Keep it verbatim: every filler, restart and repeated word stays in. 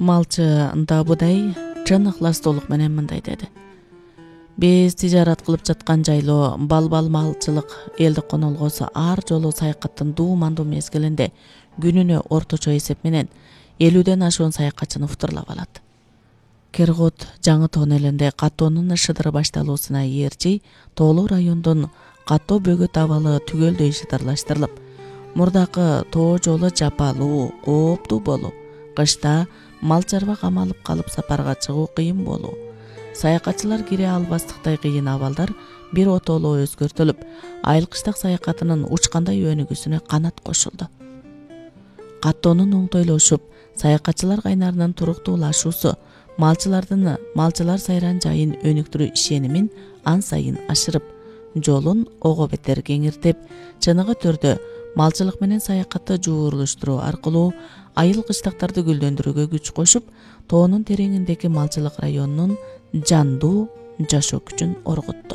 Малчы Дабудай чын ыхластуулук менен мындай деди. Биз тижарат кылып жаткан жайлоо балбал малчылык элдик конолгосу ар жолу саякаттын дуумандуу мезгилинде күнүнө орточо эсеп менен элүүдөн ашуун саякатчыны уктурлап алат. Кергут жаңы тоон элинде каттоонун шыдыры башталуусуна ээрчи тоолуу райондун каттоо бөгөт абалы түгөлдөй шыдырлаштырылып, мурдакы тоо жолу жапалуу, кооптуу болуу, кышта мал чарба камалып калып сапарга чыгуу кыйын болуу, саякатчылар кире албастыктай кыйын абалдар бир отоло өзгөртүлүп, айыл кыштак саякатынын учкандай өнүгүүсүнө канат кошулду. Каттоонун оңтойлошуп, саякатчылар кайнарынын туруктуулашуусу малчылардын малчылар сайран жайын өнүктүрүү ишенимин ан сайын ашырып, жолун ого бетер кеңиртип, чыныгы түрдө малчылык менен саякатты жуурулуштуруу аркылуу айыл кыштактарды гүлдөндүрүүгө күч кошуп, тоонун тереңиндеги малчылык районунун жандуу жашоо күчүн оргутту.